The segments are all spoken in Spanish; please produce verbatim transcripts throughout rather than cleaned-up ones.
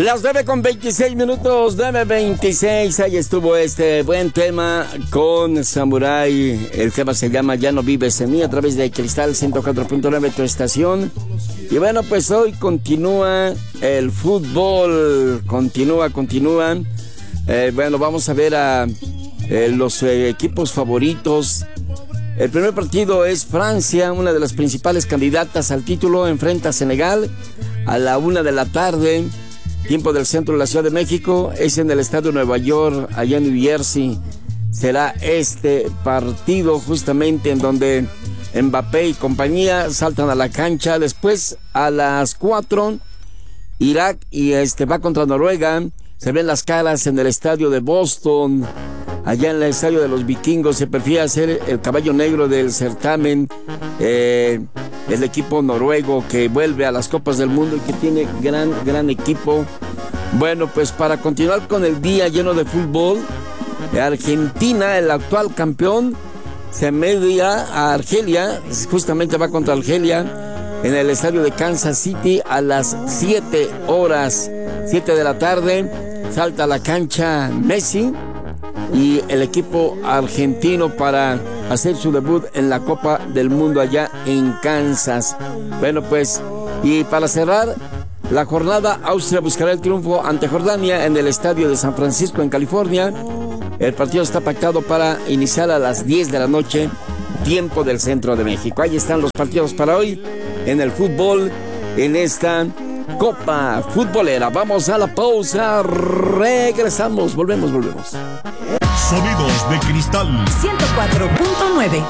Las nueve con veintiséis minutos, nueve veintiséis, ahí estuvo este buen tema con Samurai. El tema se llama Ya no vives en mí, a través de Cristal ciento cuatro punto nueve, tu estación. Y bueno, pues hoy continúa el fútbol, continúa, continúa. Eh, bueno, vamos a ver a eh, los eh, equipos favoritos. El primer partido es Francia, una de las principales candidatas al título, enfrenta a Senegal a la una de la tarde. Tiempo del centro de la Ciudad de México, es en el Estadio Nueva York, allá en New Jersey. Será este partido justamente en donde Mbappé y compañía saltan a la cancha. Después, a las cuatro, Irak y este va contra Noruega. Se ven las caras en el estadio de Boston. Allá en el estadio de los vikingos se prefiere hacer el caballo negro del certamen. Eh, el equipo noruego que vuelve a las Copas del Mundo y que tiene gran, gran equipo. Bueno, pues para continuar con el día lleno de fútbol, Argentina, el actual campeón, se media a Argelia, justamente va contra Argelia en el estadio de Kansas City a las siete horas, siete de la tarde, salta a la cancha Messi y el equipo argentino para hacer su debut en la Copa del Mundo allá en Kansas. Bueno, pues, y para cerrar la jornada, Austria buscará el triunfo ante Jordania en el estadio de San Francisco en California. El partido está pactado para iniciar a las diez de la noche, tiempo del centro de México. Ahí están los partidos para hoy en el fútbol, en esta Copa Futbolera. Vamos a la pausa, regresamos, volvemos, volvemos. Sonidos de Cristal ciento cuatro punto nueve.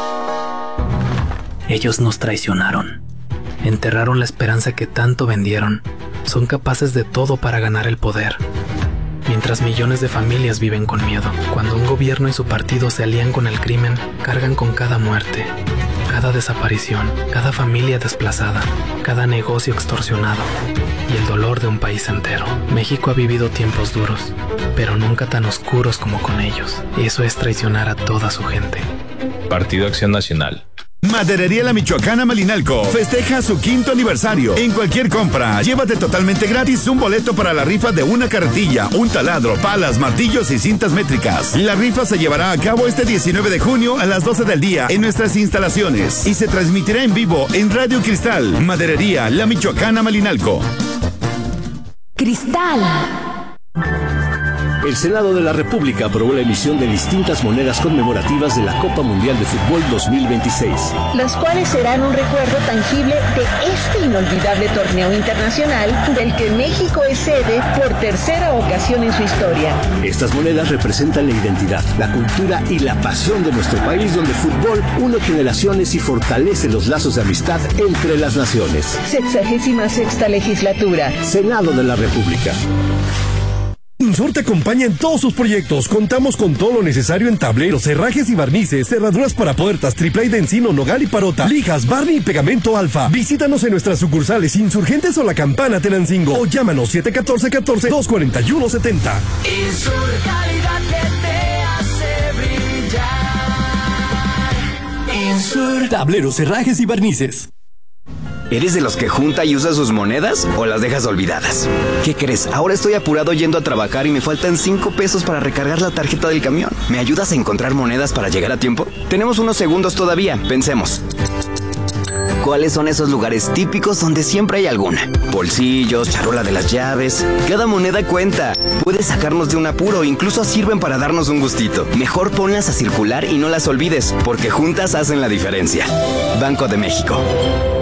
Ellos nos traicionaron. Enterraron la esperanza que tanto vendieron. Son capaces de todo para ganar el poder. Mientras millones de familias viven con miedo. Cuando un gobierno y su partido se alían con el crimen, cargan con cada muerte, cada desaparición, cada familia desplazada, cada negocio extorsionado y el dolor de un país entero. México ha vivido tiempos duros, pero nunca tan oscuros como con ellos. Eso es traicionar a toda su gente. Partido Acción Nacional. Maderería La Michoacana Malinalco festeja su quinto aniversario. En cualquier compra, llévate totalmente gratis un boleto para la rifa de una carretilla, un taladro, palas, martillos y cintas métricas. La rifa se llevará a cabo este diecinueve de junio a las doce del día en nuestras instalaciones y se transmitirá en vivo en Radio Cristal. Maderería La Michoacana Malinalco. Cristal. El Senado de la República aprobó la emisión de distintas monedas conmemorativas de la Copa Mundial de Fútbol dos mil veintiséis. Las cuales serán un recuerdo tangible de este inolvidable torneo internacional del que México es sede por tercera ocasión en su historia. Estas monedas representan la identidad, la cultura y la pasión de nuestro país, donde el fútbol une generaciones y fortalece los lazos de amistad entre las naciones. Sexagésima sexta legislatura. Senado de la República. Insur te acompaña en todos sus proyectos. Contamos con todo lo necesario en tableros, herrajes y barnices, cerraduras para puertas, triple de encino, nogal y parota, lijas, barni y pegamento alfa. Visítanos en nuestras sucursales Insurgentes o La Campana Tenancingo o llámanos siete uno cuatro, catorce, dos cuatro uno, setenta. Insur, calidad que te hace brillar. Insur. Tableros, herrajes y barnices. ¿Eres de los que junta y usa sus monedas o las dejas olvidadas? ¿Qué crees? Ahora estoy apurado yendo a trabajar y me faltan cinco pesos para recargar la tarjeta del camión. ¿Me ayudas a encontrar monedas para llegar a tiempo? Tenemos unos segundos todavía, pensemos. ¿Cuáles son esos lugares típicos donde siempre hay alguna? Bolsillos, charola de las llaves. Cada moneda cuenta. Puedes sacarnos de un apuro, incluso sirven para darnos un gustito. Mejor ponlas a circular y no las olvides, porque juntas hacen la diferencia. Banco de México.